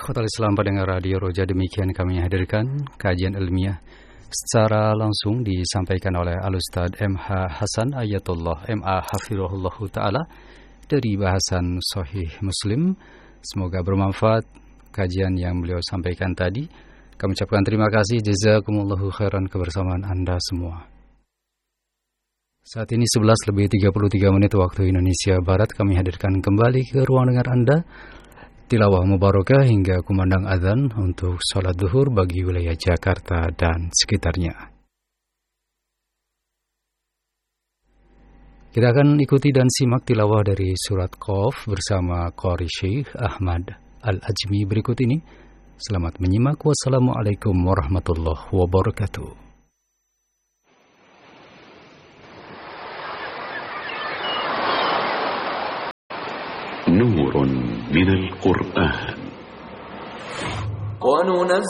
Ikhwatal Islam pendengar Radio Roja, demikian kami hadirkan kajian ilmiah secara langsung disampaikan oleh Al-Ustaz MH Hasan Ayatullah MA Hafizahullah Ta'ala dari bahasan Sahih Muslim. Semoga bermanfaat kajian yang beliau sampaikan tadi. Kami ucapkan terima kasih, jazakumullahu khairan kebersamaan Anda semua. Saat ini 11:33 waktu Indonesia Barat. Kami hadirkan kembali ke ruang dengar Anda tilawah mubarakah hingga kumandang azan untuk sholat zuhur bagi wilayah Jakarta dan sekitarnya. Kita akan ikuti dan simak tilawah dari surat Qaf bersama Qari Syekh Ahmad Al-Ajmi berikut ini. Selamat menyimak. Wassalamualaikum warahmatullahi wabarakatuh. نور من القرآن